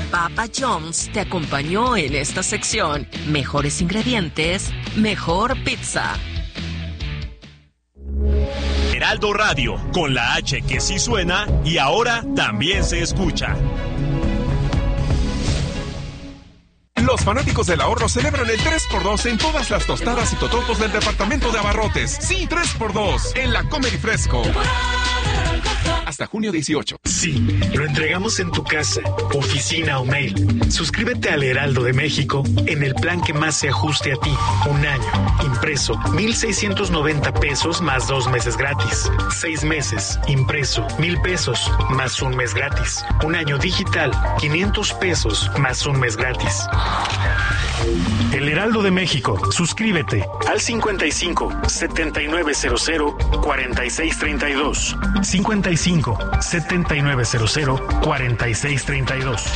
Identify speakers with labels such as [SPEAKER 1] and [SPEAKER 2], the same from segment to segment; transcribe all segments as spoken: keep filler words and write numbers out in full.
[SPEAKER 1] Papa John's te acompañó en esta sección. Mejores ingredientes, mejor pizza.
[SPEAKER 2] Heraldo Radio, con la H que sí suena y ahora también se escucha.
[SPEAKER 3] Los fanáticos del ahorro celebran el tres por dos en todas las tostadas y totopos del departamento de abarrotes. Sí, tres por dos en la Comer y Fresco. Hasta junio dieciocho.
[SPEAKER 4] Sí, lo entregamos en tu casa, oficina o mail. Suscríbete al Heraldo de México en el plan que más se ajuste a ti. Un año, impreso, mil seiscientos noventa pesos más dos meses gratis. Seis meses, impreso, mil pesos más un mes gratis. Un año digital, quinientos pesos más un mes gratis. El Heraldo de México. Suscríbete al cincuenta y cinco, setenta y nueve cero cero, cuarenta y seis treinta y dos. cincuenta y cinco, setenta y nueve cero cero, cuarenta y seis treinta y dos.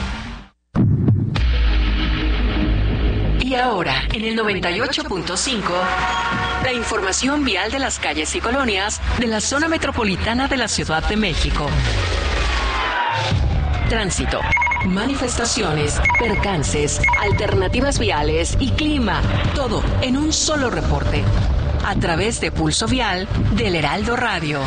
[SPEAKER 1] Y ahora, en el noventa y ocho punto cinco, la información vial de las calles y colonias de la zona metropolitana de la Ciudad de México. Tránsito, manifestaciones, percances, alternativas viales y clima. Todo en un solo reporte. A través de Pulso Vial del Heraldo Radio.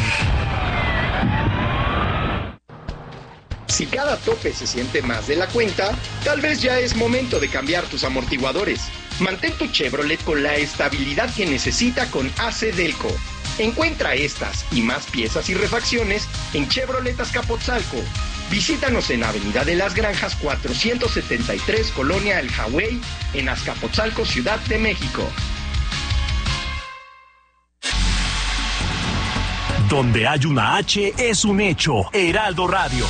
[SPEAKER 5] Si cada tope se siente más de la cuenta, tal vez ya es momento de cambiar tus amortiguadores. Mantén tu Chevrolet con la estabilidad que necesita con A C Delco. Encuentra estas y más piezas y refacciones en Chevrolet Azcapotzalco. Visítanos en Avenida de las Granjas cuatrocientos setenta y tres, Colonia El Jawey, en Azcapotzalco, Ciudad de México.
[SPEAKER 2] Donde hay una H es un hecho. Heraldo Radio.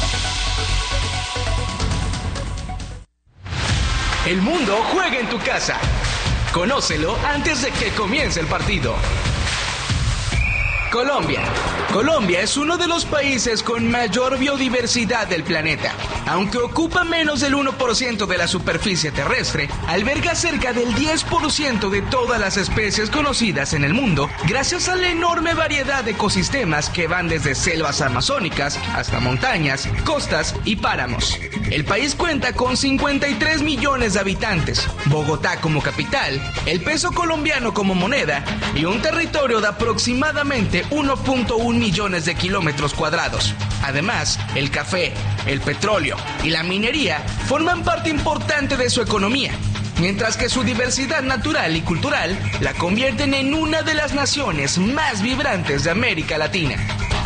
[SPEAKER 6] El mundo juega en tu casa. Conócelo antes de que comience el partido. Colombia. Colombia es uno de los países con mayor biodiversidad del planeta. Aunque ocupa menos del uno por ciento de la superficie terrestre, alberga cerca del diez por ciento de todas las especies conocidas en el mundo, gracias a la enorme variedad de ecosistemas que van desde selvas amazónicas hasta montañas, costas y páramos. El país cuenta con cincuenta y tres millones de habitantes, Bogotá como capital, el peso colombiano como moneda y un territorio de aproximadamente uno punto uno millones de kilómetros cuadrados. Además, el café, el petróleo y la minería forman parte importante de su economía, mientras que su diversidad natural y cultural la convierten en una de las naciones más vibrantes de América Latina.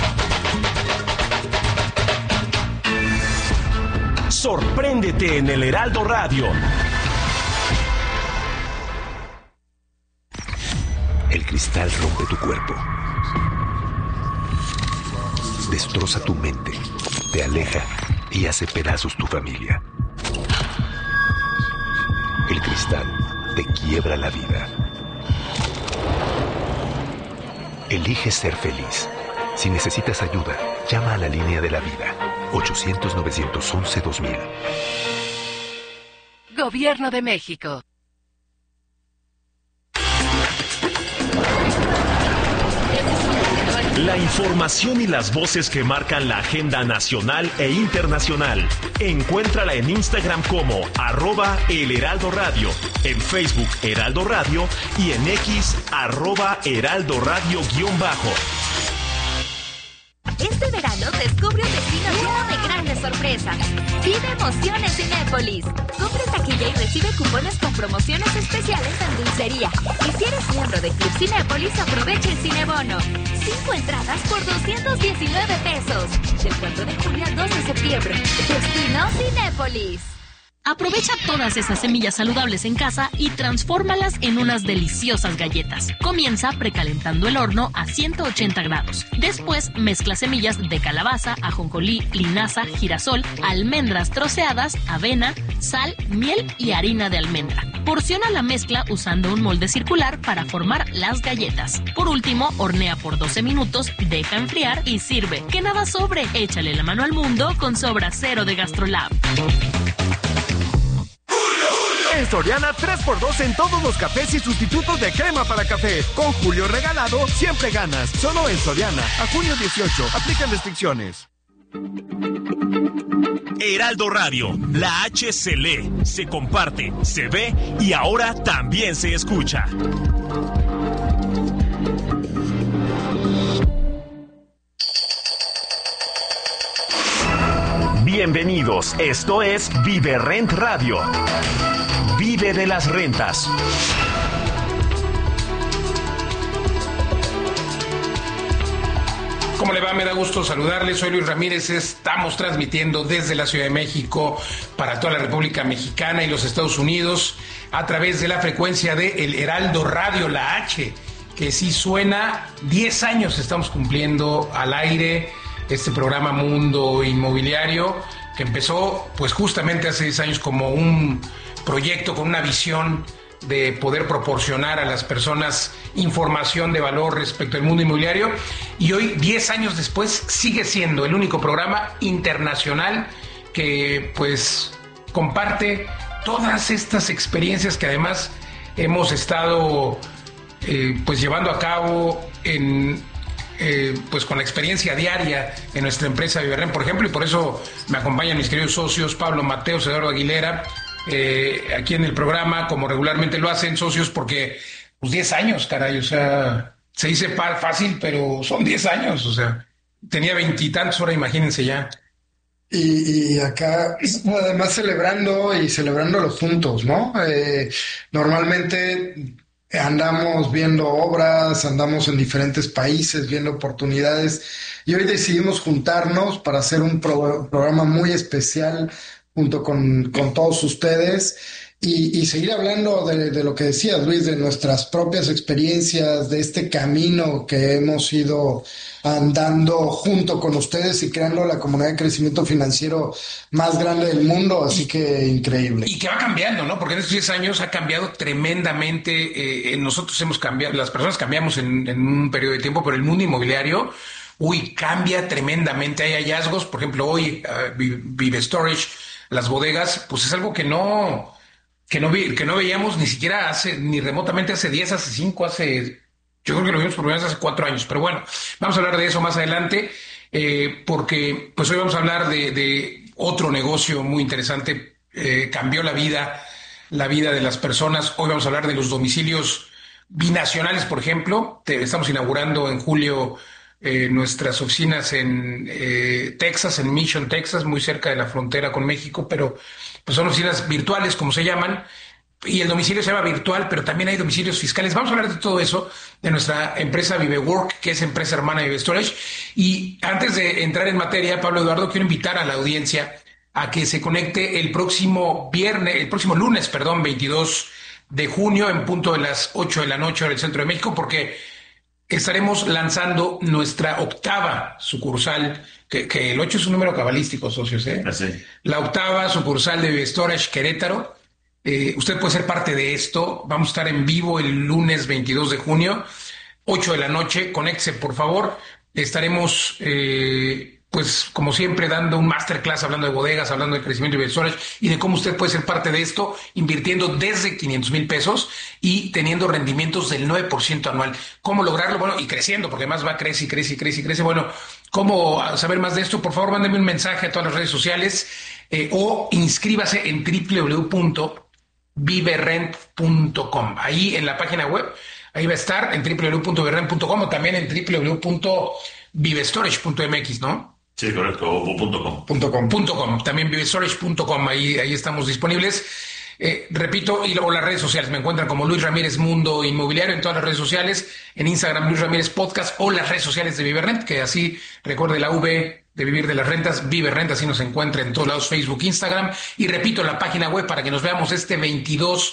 [SPEAKER 2] Sorpréndete en el Heraldo Radio.
[SPEAKER 7] El cristal rompe tu cuerpo. Destroza tu mente, te aleja y hace pedazos tu familia. El cristal te quiebra la vida. Elige ser feliz. Si necesitas ayuda, llama a la línea de la vida. ochocientos, novecientos once, dos mil.
[SPEAKER 1] Gobierno de México.
[SPEAKER 2] La información y las voces que marcan la agenda nacional e internacional. Encuéntrala en Instagram como arroba El Heraldo Radio, en Facebook Heraldo Radio y en X arroba Heraldo Radio guión bajo.
[SPEAKER 8] Este verano descubre un destino lleno de grandes sorpresas. Vive emoción en Cinépolis. Compra taquilla y recibe cupones con promociones especiales en dulcería. Y si eres miembro de Club Cinépolis, aprovecha el Cinebono. Cinco entradas por doscientos diecinueve pesos. Del cuatro de junio al dos de septiembre. Destino Cinépolis.
[SPEAKER 9] Aprovecha todas esas semillas saludables en casa y transfórmalas en unas deliciosas galletas. Comienza precalentando el horno a ciento ochenta grados. Después mezcla semillas de calabaza, ajonjolí, linaza, girasol, almendras troceadas, avena, sal, miel y harina de almendra. Porciona la mezcla usando un molde circular para formar las galletas. Por último, hornea por doce minutos, deja enfriar y sirve. Que nada sobre, échale la mano al mundo con Sobra Cero de GastroLab.
[SPEAKER 10] En Soriana, tres por dos en todos los cafés y sustitutos de crema para café. Con Julio regalado, siempre ganas. Solo en Soriana. A junio dieciocho. Aplican restricciones.
[SPEAKER 2] Heraldo Radio, la H se lee, se comparte, se ve y ahora también se escucha. Bienvenidos, esto es Vive Rent Radio. Vive de las rentas.
[SPEAKER 11] ¿Cómo le va? Me da gusto saludarles. Soy Luis Ramírez. Estamos transmitiendo desde la Ciudad de México para toda la República Mexicana y los Estados Unidos a través de la frecuencia de El Heraldo Radio, la H, que sí suena. diez años estamos cumpliendo al aire este programa Mundo Inmobiliario, que empezó pues justamente hace diez años como un proyecto con una visión de poder proporcionar a las personas información de valor respecto al mundo inmobiliario, y hoy, diez años después, sigue siendo el único programa internacional que pues comparte todas estas experiencias que además hemos estado eh, pues llevando a cabo en eh, pues con la experiencia diaria en nuestra empresa Vive Rent, por ejemplo, y por eso me acompañan mis queridos socios Pablo Mateos, Eduardo Aguilera, Eh, aquí en el programa, como regularmente lo hacen, socios, porque pues diez años, caray, o sea, se dice par fácil, pero son diez años, o sea, tenía veintitantos, ahora imagínense ya.
[SPEAKER 12] Y, y acá, además, celebrando y celebrándolo juntos, ¿no? Eh, normalmente andamos viendo obras, andamos en diferentes países, viendo oportunidades, y hoy decidimos juntarnos para hacer un pro- programa muy especial junto con, con todos ustedes y, y seguir hablando de, de lo que decías, Luis, de nuestras propias experiencias, de este camino que hemos ido andando junto con ustedes y creando la comunidad de crecimiento financiero más grande del mundo, así que increíble.
[SPEAKER 11] Y que va cambiando, ¿no? Porque en estos diez años ha cambiado tremendamente, eh, nosotros hemos cambiado, las personas cambiamos en, en un periodo de tiempo, pero el mundo inmobiliario, uy, cambia tremendamente, hay hallazgos, por ejemplo, hoy uh, Vive Storage, las bodegas, pues es algo que no, que no vi, que no veíamos ni siquiera hace, ni remotamente hace diez, hace cinco, hace, yo creo que lo vimos por primera vez hace cuatro años, pero bueno, vamos a hablar de eso más adelante, eh, porque pues hoy vamos a hablar de, de otro negocio muy interesante, eh, cambió la vida, la vida de las personas. Hoy vamos a hablar de los domicilios binacionales, por ejemplo. Te, estamos inaugurando en julio Eh, nuestras oficinas en eh, Texas, en Mission, Texas, muy cerca de la frontera con México, pero pues son oficinas virtuales, como se llaman, y el domicilio se llama virtual, pero también hay domicilios fiscales. Vamos a hablar de todo eso, de nuestra empresa ViveWork, que es empresa hermana de Vive Storage. Y antes de entrar en materia, Pablo, Eduardo, quiero invitar a la audiencia a que se conecte el próximo viernes, el próximo lunes, perdón, veintidós de junio, en punto de las ocho de la noche en el centro de México, porque estaremos lanzando nuestra octava sucursal, que, que el ocho es un número cabalístico, socios, ¿eh?
[SPEAKER 13] Así.
[SPEAKER 11] La octava sucursal de Vive Storage Querétaro. Eh, usted puede ser parte de esto. Vamos a estar en vivo el lunes veintidós de junio, ocho de la noche. Conéctese, por favor. Estaremos, eh, pues, como siempre, dando un masterclass, hablando de bodegas, hablando de crecimiento de Vive Storage y de cómo usted puede ser parte de esto, invirtiendo desde quinientos mil pesos y teniendo rendimientos del nueve por ciento anual. ¿Cómo lograrlo? Bueno, y creciendo, porque además va, crece y crece y crece y crece. Bueno, ¿cómo saber más de esto? Por favor, mándenme un mensaje a todas las redes sociales eh, o inscríbase en w w w punto vive rent punto com. Ahí en la página web, ahí va a estar en w w w punto vive rent punto com o también en w w w punto vive storage punto m x, ¿no?
[SPEAKER 13] Sí, correcto, o punto com.
[SPEAKER 12] Punto com.
[SPEAKER 11] Punto com, también vive storage punto com, ahí, ahí estamos disponibles. Eh, repito, y luego las redes sociales, me encuentran como Luis Ramírez Mundo Inmobiliario en todas las redes sociales, en Instagram Luis Ramírez Podcast o las redes sociales de Vive Rent, que así, recuerde la V de Vivir de las Rentas, Vive Rent, así nos encuentra en todos lados, Facebook, Instagram, y repito, la página web para que nos veamos este veintidós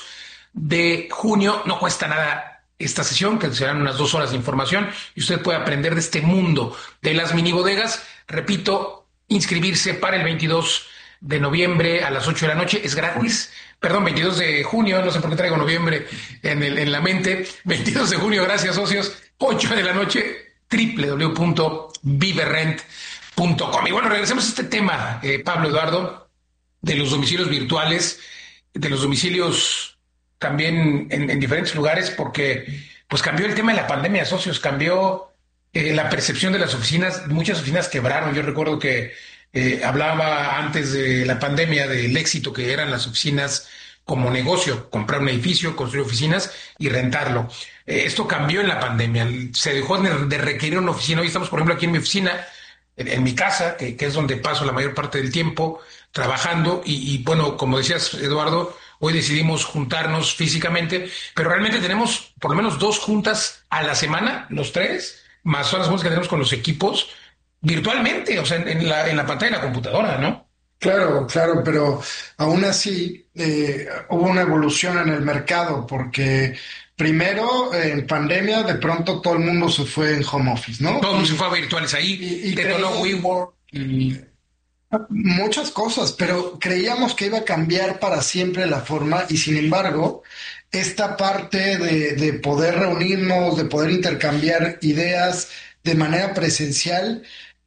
[SPEAKER 11] de junio, no cuesta nada esta sesión, que serán unas dos horas de información, y usted puede aprender de este mundo de las mini bodegas. Repito, inscribirse para el veintidós de noviembre a las ocho de la noche, es gratis. Perdón, veintidós de junio, no sé por qué traigo noviembre en, el, en la mente. veintidós de junio, gracias, socios, ocho de la noche, w w w punto vive rent punto com. Y bueno, regresemos a este tema, eh, Pablo, Eduardo, de los domicilios virtuales, de los domicilios también en, en diferentes lugares, porque pues cambió el tema de la pandemia, socios, cambió eh, la percepción de las oficinas, muchas oficinas quebraron. Yo recuerdo que eh, hablaba antes de la pandemia del éxito que eran las oficinas como negocio, comprar un edificio, construir oficinas y rentarlo. Eh, esto cambió en la pandemia, se dejó de, de requerir una oficina. Hoy estamos, por ejemplo, aquí en mi oficina, en, en mi casa, que, que es donde paso la mayor parte del tiempo trabajando y, y bueno, como decías, Eduardo, hoy decidimos juntarnos físicamente, pero realmente tenemos por lo menos dos juntas a la semana, los tres, más son las juntas que tenemos con los equipos virtualmente, o sea, en, en, la, en la pantalla de la computadora, ¿no?
[SPEAKER 12] Claro, claro, pero aún así eh, hubo una evolución en el mercado porque primero en pandemia de pronto todo el mundo se fue en home office, ¿no?
[SPEAKER 11] Todo el mundo se fue a virtuales ahí,
[SPEAKER 12] y, y
[SPEAKER 11] detonó WeWork y
[SPEAKER 12] muchas cosas, pero creíamos que iba a cambiar para siempre la forma y sin embargo esta parte de, de poder reunirnos, de poder intercambiar ideas de manera presencial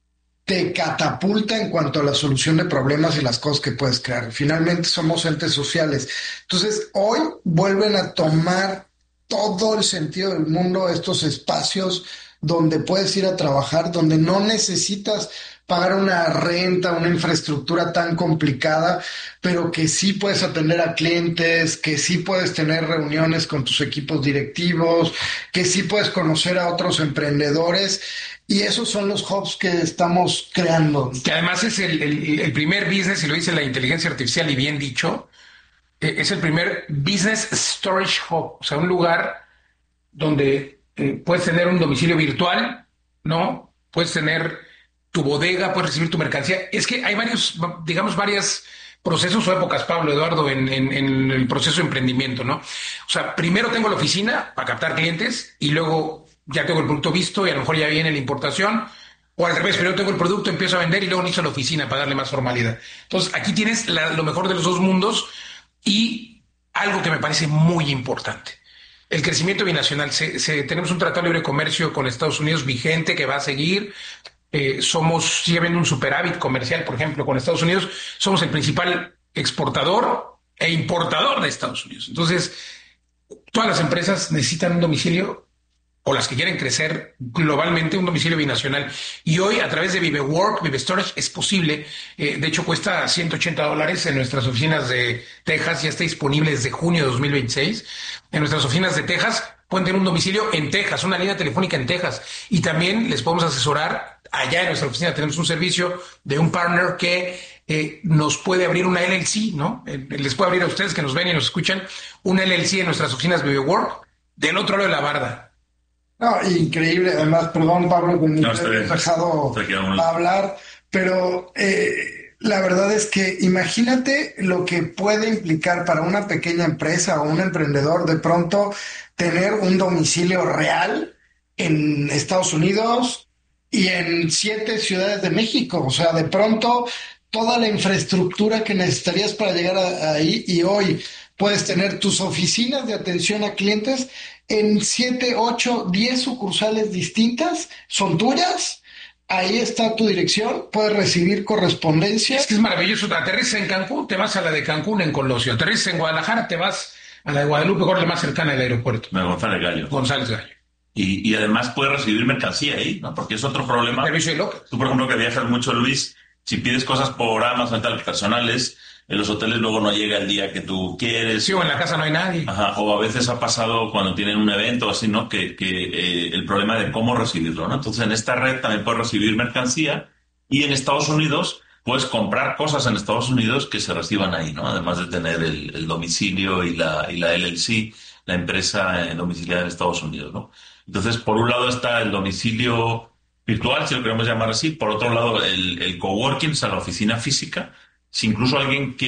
[SPEAKER 12] te catapulta en cuanto a la solución de problemas y las cosas que puedes crear. Finalmente somos entes sociales. Entonces, hoy vuelven a tomar todo el sentido del mundo estos espacios donde puedes ir a trabajar, donde no necesitas pagar una renta, una infraestructura tan complicada, pero que sí puedes atender a clientes, que sí puedes tener reuniones con tus equipos directivos, que sí puedes conocer a otros emprendedores. Y esos son los hubs que estamos creando.
[SPEAKER 11] Que además es el, el, el primer business, y lo dice la inteligencia artificial y bien dicho, eh, es el primer business storage hub, o sea, un lugar donde eh, puedes tener un domicilio virtual, ¿no? Puedes tener tu bodega, puedes recibir tu mercancía. Es que hay varios, digamos, varios procesos o épocas, Pablo, Eduardo, en, en, en el proceso de emprendimiento, ¿no? O sea, primero tengo la oficina para captar clientes y luego ya tengo el producto visto y a lo mejor ya viene la importación, o al revés, primero tengo el producto, empiezo a vender y luego necesito la oficina para darle más formalidad. Entonces, aquí tienes la, lo mejor de los dos mundos y algo que me parece muy importante, el crecimiento binacional. Se, se, tenemos un tratado de libre comercio con Estados Unidos vigente que va a seguir. Eh, somos, sigue habiendo un superávit comercial, por ejemplo, con Estados Unidos. Somos el principal exportador e importador de Estados Unidos. Entonces, todas las empresas necesitan un domicilio, o las que quieren crecer globalmente, un domicilio binacional. Y hoy, a través de ViveWork, Vive Storage, es posible. Eh, de hecho, cuesta ciento ochenta dólares en nuestras oficinas de Texas. Ya está disponible desde junio de dos mil veintiséis. En nuestras oficinas de Texas pueden tener un domicilio en Texas, una línea telefónica en Texas. Y también les podemos asesorar. Allá en nuestra oficina tenemos un servicio de un partner que eh, nos puede abrir una L L C, ¿no? Eh, les puede abrir a ustedes que nos ven y nos escuchan una L L C en nuestras oficinas de ViveWork del otro lado de la barda.
[SPEAKER 12] No, increíble. Además, perdón, Pablo, que no te he dejado hablar, pero eh, la verdad es que imagínate lo que puede implicar para una pequeña empresa o un emprendedor de pronto tener un domicilio real en Estados Unidos y en siete ciudades de México. O sea, de pronto toda la infraestructura que necesitarías para llegar a, ahí y hoy puedes tener tus oficinas de atención a clientes en siete, ocho, diez sucursales distintas, son tuyas, ahí está tu dirección, puedes recibir correspondencia.
[SPEAKER 11] Es que es maravilloso, aterrizas en Cancún, te vas a la de Cancún en Colosio, aterrizas en Guadalajara, te vas a la de Guadalupe, que es la más cercana del aeropuerto.
[SPEAKER 13] De González Gallo.
[SPEAKER 11] González Gallo.
[SPEAKER 13] Y, y además puedes recibir mercancía ahí, ¿no? Porque es otro problema.
[SPEAKER 11] Servicio de local.
[SPEAKER 13] Tú, por ejemplo, que viajas mucho, Luis, si pides cosas por Amazon, tal, personales, en los hoteles luego no llega el día que tú quieres.
[SPEAKER 11] Sí, o en la casa no hay nadie.
[SPEAKER 13] Ajá, o a veces ha pasado cuando tienen un evento así, ¿no? Que, que eh, el problema de cómo recibirlo, ¿no? Entonces, en esta red también puedes recibir mercancía y en Estados Unidos puedes comprar cosas en Estados Unidos que se reciban ahí, ¿no? Además de tener el, el domicilio y la, y la L L C, la empresa eh, domiciliada en Estados Unidos, ¿no? Entonces, por un lado está el domicilio virtual, si lo queremos llamar así. Por otro lado, el, el coworking, o sea, la oficina física. Si incluso alguien que